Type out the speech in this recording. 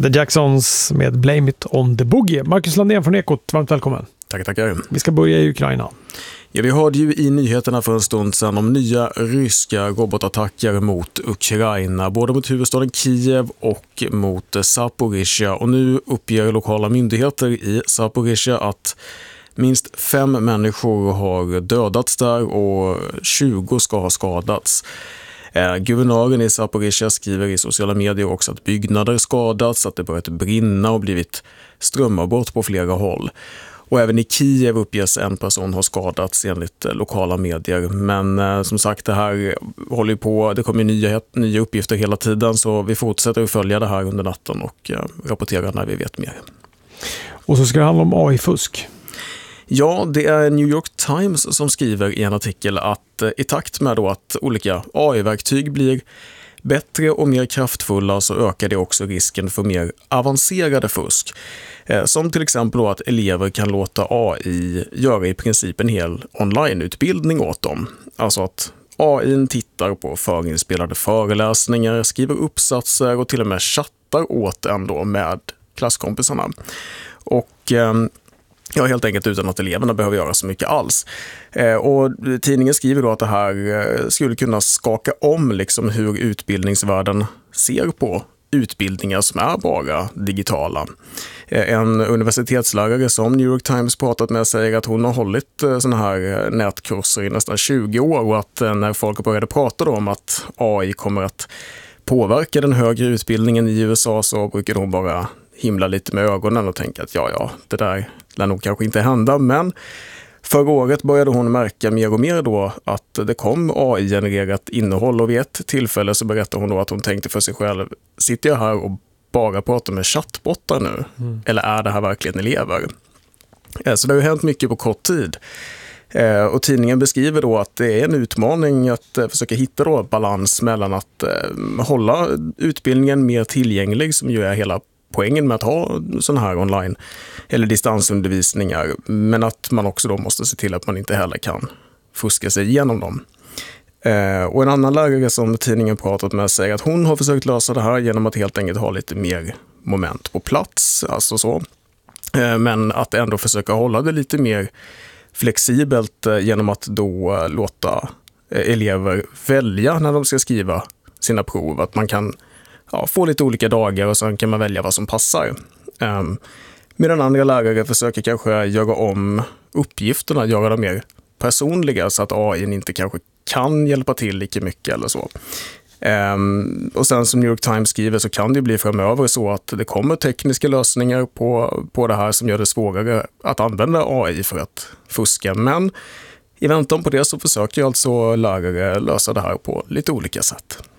The Jacksons med Blame It On The Boogie. Marcus Landén från Ekot, varmt välkommen. Tackar. Vi ska börja i Ukraina. Ja, vi hörde ju i nyheterna för en stund sedan om nya ryska robotattacker mot Ukraina, både mot huvudstaden Kiev och mot Zaporizjzja. Och nu uppger lokala myndigheter i Zaporizjzja att minst 5 människor har dödats där och 20 ska ha skadats. Guvernören i Zaporizjzja skriver i sociala medier också att byggnader skadats, att det börjat brinna och blivit strömavbrott på flera håll. Och även i Kiev uppges en person ha skadats enligt lokala medier. Men som sagt, det här håller på, det kommer nya uppgifter hela tiden, så vi fortsätter att följa det här under natten och rapportera när vi vet mer. Och så ska det handla om AI-fusk. Ja, det är New York Times som skriver i en artikel att i takt med då att olika AI-verktyg blir bättre och mer kraftfulla så ökar det också risken för mer avancerade fusk. Som till exempel då att elever kan låta AI göra i princip en hel onlineutbildning åt dem. Alltså att AI tittar på förinspelade föreläsningar, skriver uppsatser och till och med chattar åt en då med klasskompisarna. Och ja, helt enkelt utan att eleverna behöver göra så mycket alls. Och tidningen skriver då att det här skulle kunna skaka om liksom hur utbildningsvärlden ser på utbildningar som är bara digitala. En universitetslärare som New York Times pratat med säger att hon har hållit såna här nätkurser i nästan 20 år och att när folk började prata om att AI kommer att påverka den högre utbildningen i USA så brukar hon bara himla lite med ögonen och tänka att ja, det där lär nog kanske inte hända. Men förra året började hon märka mer och mer då att det kom AI-genererat innehåll, och vid ett tillfälle så berättade hon då att hon tänkte för sig själv, sitter jag här och bara pratar med chattbottar nu? Eller är det här verkligen elever? Så det har ju hänt mycket på kort tid. Och tidningen beskriver då att det är en utmaning att försöka hitta då balans mellan att hålla utbildningen mer tillgänglig, som ju är hela poängen med att ha sån här online eller distansundervisningar, men att man också då måste se till att man inte heller kan fuska sig igenom dem. Och en annan lärare som tidningen pratat med säger att hon har försökt lösa det här genom att helt enkelt ha lite mer moment på plats, alltså så. Men att ändå försöka hålla det lite mer flexibelt genom att då låta elever välja när de ska skriva sina prov, att man kan få lite olika dagar och sen kan man välja vad som passar. Medan andra lärare försöker kanske göra om uppgifterna, göra dem mer personliga så att AI inte kanske kan hjälpa till lika mycket eller så. Och sen som New York Times skriver så kan det bli framöver så att det kommer tekniska lösningar på det här som gör det svårare att använda AI för att fuska. Men i väntan på det så försöker alltså lärare lösa det här på lite olika sätt.